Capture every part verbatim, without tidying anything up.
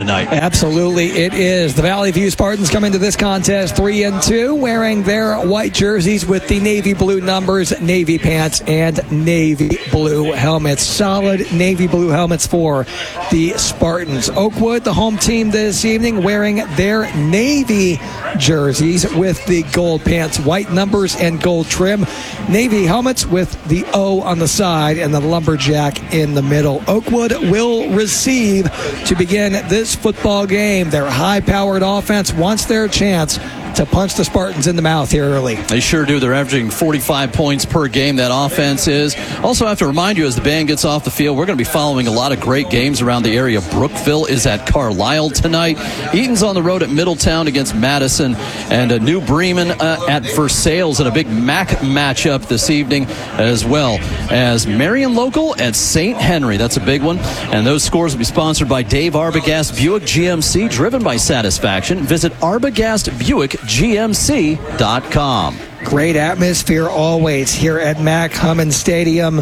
tonight. Absolutely, it is. The Valley View Spartans come into this contest three and two, wearing their white jerseys with the navy blue numbers, navy pants, and navy blue helmets. Solid navy blue helmets for the Spartans. Oakwood, the home team this evening, wearing their navy jerseys with the gold pants, white numbers, and gold trim. Navy helmets with the O on the side and the lumberjack in the middle. Oakwood will receive to begin this football game. Their high-powered offense wants their chance to punch the Spartans in the mouth here early. They sure do. They're averaging forty-five points per game, that offense is. Also, I have to remind you, as the band gets off the field, we're going to be following a lot of great games around the area. Brookville is at Carlisle tonight. Eaton's on the road at Middletown against Madison. And uh, New Bremen uh, at Versailles in a big M A C matchup this evening, as well as Marion Local at Saint Henry. That's a big one. And those scores will be sponsored by Dave Arbogast Buick G M C, driven by satisfaction. Visit Arbogast Buick G M C dot com. Great atmosphere always here at Mac Hummon Stadium.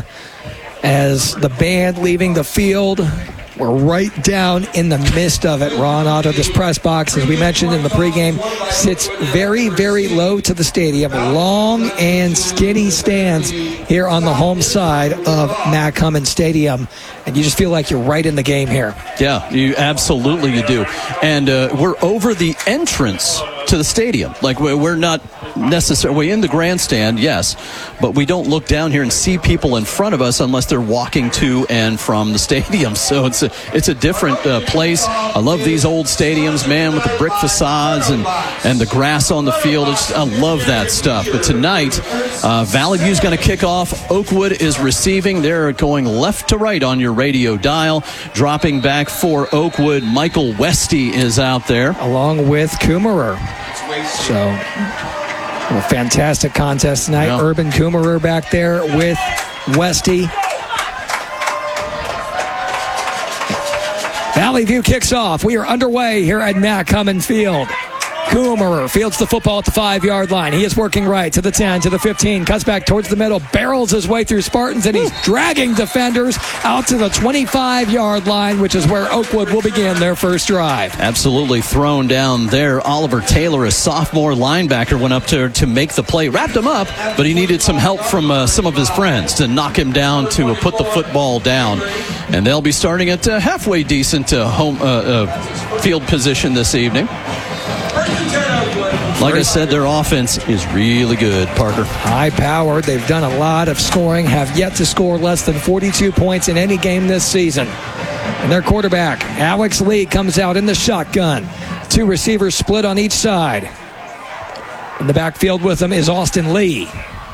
As the band leaving the field, we're right down in the midst of it. Ron Otto, this press box, as we mentioned in the pregame, sits very, very low to the stadium. Long and skinny stands here on the home side of Mac Hummon Stadium. And you just feel like you're right in the game here. Yeah, you absolutely you do. And uh, we're over the entrance to the stadium. Like, we're not necessarily in the grandstand, yes, but we don't look down here and see people in front of us unless they're walking to and from the stadium. So it's a, it's a different uh, place. I love these old stadiums, man, with the brick facades and, and the grass on the field. It's, I love that stuff. But tonight, uh, Valley View's going to kick off. Oakwood is receiving. They're going left to right on your radio dial. Dropping back for Oakwood, Michael Westy is out there, along with Kummerer. So, a fantastic contest tonight. Yeah. Urban Kummerer back there with Westy. Valley View kicks off. We are underway here at Mac Hummon Field. Kummerer fields the football at the five-yard line. He is working right to the ten, to the fifteen, cuts back towards the middle, barrels his way through Spartans, and he's dragging defenders out to the twenty-five-yard line, which is where Oakwood will begin their first drive. Absolutely thrown down there. Oliver Taylor, a sophomore linebacker, went up to, to make the play. Wrapped him up, but he needed some help from uh, some of his friends to knock him down, to uh, put the football down. And they'll be starting at uh, halfway decent uh, home uh, uh, field position this evening. Like I said, their offense is really good, Parker. High-powered. They've done a lot of scoring, have yet to score less than forty-two points in any game this season. And their quarterback, Alex Lee, comes out in the shotgun. Two receivers split on each side. In the backfield with them is Austin Lee.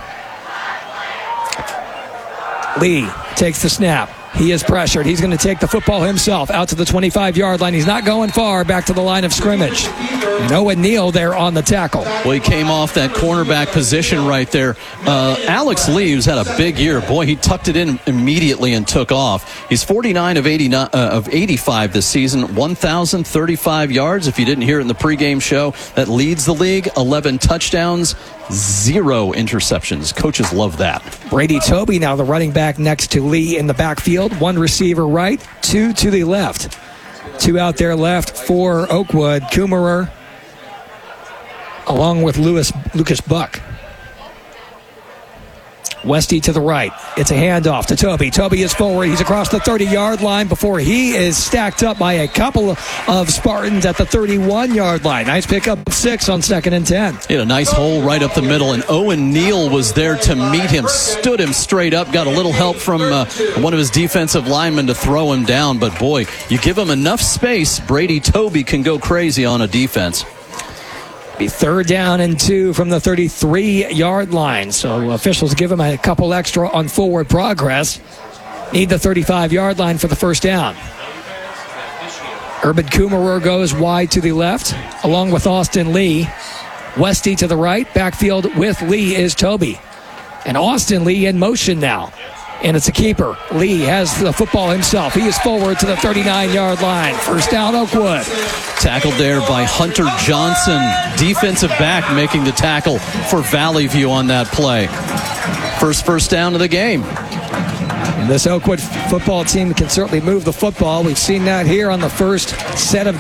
Lee takes the snap. He is pressured. He's going to take the football himself out to the twenty-five-yard line. He's not going far, back to the line of scrimmage. And Owen Neal there on the tackle. Well, he came off that cornerback position right there. Uh, Alex Lee, who's had a big year, boy, he tucked it in immediately and took off. He's forty-nine of eighty-nine uh, of eighty-five this season, one thousand thirty-five yards. If you didn't hear it in the pregame show, that leads the league. eleven touchdowns, zero interceptions. Coaches love that. Brady Toby now the running back next to Lee in the backfield. One receiver right, two to the left. Two out there left for Oakwood. Kummerer along with Lewis, Lucas Buck. Westy to the right. It's a handoff to Toby. Toby is forward. He's across the thirty-yard line before he is stacked up by a couple of Spartans at the thirty-one-yard line. Nice pickup of six on second and ten. He had a nice hole right up the middle, and Owen Neal was there to meet him, stood him straight up, got a little help from uh, one of his defensive linemen to throw him down. But, boy, you give him enough space, Brady Toby can go crazy on a defense. Be third down and two from the thirty-three-yard line. So officials give him a couple extra on forward progress. Need the thirty-five-yard line for the first down. Urban Kummerer goes wide to the left, along with Austin Lee. Westy to the right. Backfield with Lee is Toby. And Austin Lee in motion now. And it's a keeper. Lee has the football himself. He is forward to the thirty-nine-yard line. First down, Oakwood. Tackled there by Hunter Johnson, defensive back, making the tackle for Valley View on that play. First first down of the game. And this Oakwood football team can certainly move the football. We've seen that here on the first set of